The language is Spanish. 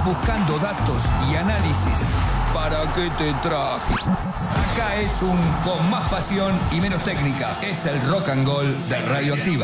buscando datos y análisis. ¿Para qué te traje? Acá es un con más pasión y menos técnica. Es el rock and roll de Radioactiva.